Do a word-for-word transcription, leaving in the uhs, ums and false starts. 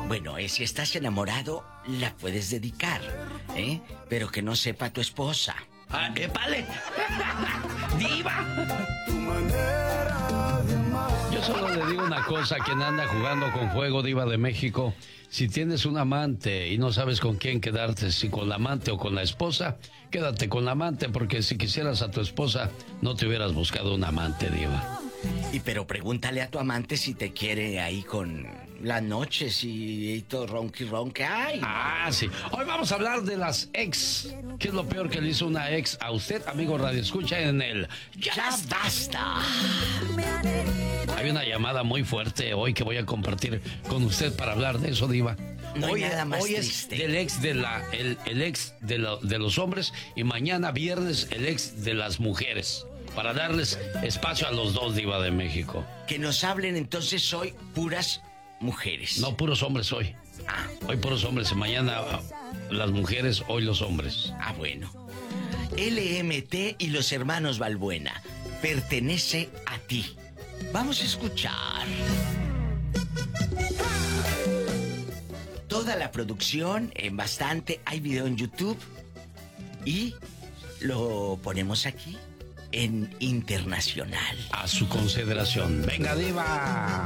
Bueno, eh, si estás enamorado, la puedes dedicar, ¿eh? Pero que no sepa tu esposa. Ah, ¡épale! ¡Diva! Yo solo le digo una cosa a quien anda jugando con fuego, Diva de México. Si tienes un amante y no sabes con quién quedarte, si con la amante o con la esposa, quédate con la amante, porque si quisieras a tu esposa, no te hubieras buscado un amante, Diva. Y pero pregúntale a tu amante si te quiere ahí con las noches y, y todo ronqui ronque. ¡Ay! Ah, sí. Hoy vamos a hablar de las ex. ¿Qué es lo peor que le hizo una ex a usted, amigo Radio Escucha, en el ¡Ya, ya basta! Hay una llamada muy fuerte hoy que voy a compartir con usted para hablar de eso, Diva. No hoy hay nada más hoy triste. Es del ex de la el, el ex de, lo, de los hombres y mañana viernes el ex de las mujeres. Para darles espacio a los dos, Diva de México. Que nos hablen entonces hoy puras mujeres. No, puros hombres hoy. Ah. Hoy puros hombres, mañana las mujeres, hoy los hombres. Ah, bueno. L M T y los hermanos Balbuena. Pertenece a ti. Vamos a escuchar. Toda la producción, en bastante, hay video en YouTube. Y lo ponemos aquí en internacional. A su consideración. ¡Venga, Diva!